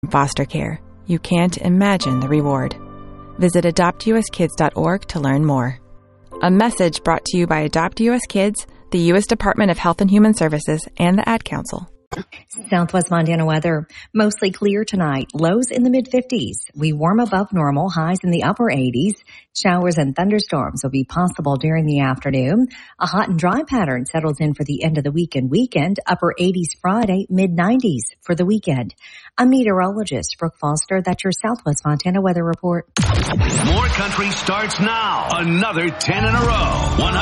foster care. You can't imagine the reward. Visit adoptuskids.org to learn more. A message brought to you by Adopt US Kids, the U.S. Department of Health and Human Services, and the Ad Council. Southwest Montana weather. Mostly clear tonight. Lows in the mid-50s. We warm above normal. Highs in the upper 80s. Showers and thunderstorms will be possible during the afternoon. A hot and dry pattern settles in for the end of the weekend. Upper 80s Friday, mid-90s for the weekend. I'm meteorologist Brooke Foster. That's your Southwest Montana weather report. More country starts now. Another 10 in a row.